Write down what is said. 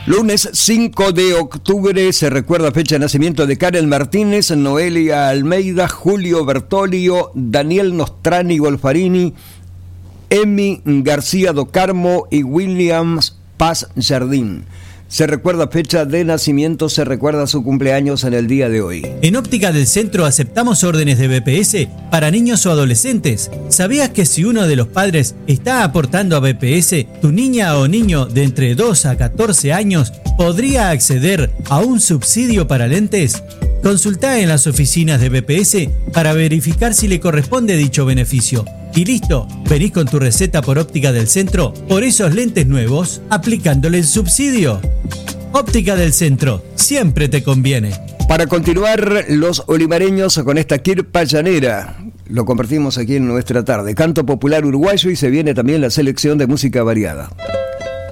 Lunes 5 de octubre se recuerda fecha de nacimiento de Karen Martínez, Noelia Almeida, Julio Bertolio, Daniel Nostrani Golfarini, Emi García do Carmo y Williams Paz Jardín. Se recuerda fecha de nacimiento, se recuerda su cumpleaños en el día de hoy. En Óptica del Centro aceptamos órdenes de BPS para niños o adolescentes. ¿Sabías que si uno de los padres está aportando a BPS, tu niña o niño de entre 2 a 14 años podría acceder a un subsidio para lentes? Consultá en las oficinas de BPS para verificar si le corresponde dicho beneficio. Y listo, venís con tu receta por Óptica del Centro por esos lentes nuevos, aplicándole el subsidio. Óptica del Centro, siempre te conviene. Para continuar, los olivareños con esta quirpa llanera. Lo compartimos aquí en nuestra tarde. Canto popular uruguayo y se viene también la selección de música variada.